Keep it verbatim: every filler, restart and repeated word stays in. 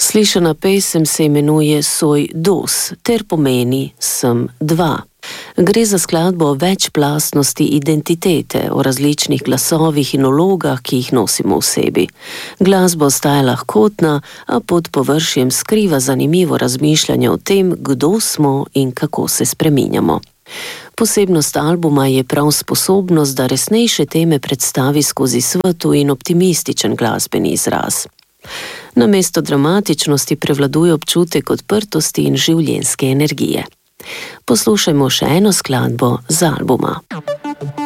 Slišana pesem se imenuje Soy dos ter pomeni Sem dva. Gre za skladbo o večplastnosti identitete, o različnih glasovih in vlogah, ki jih nosimo v sebi. Glasba ostaja lahkotna, a pod površjem skriva zanimivo razmišljanje o tem, kdo smo in kako se spreminjamo. Posebnost albuma je prav sposobnost, da resnejše teme predstavi skozi svetlo in optimističen glasbeni izraz. Namesto dramatičnosti prevladuje občutek odprtosti in življenjske energije. Poslušajmo še eno skladbo z albuma.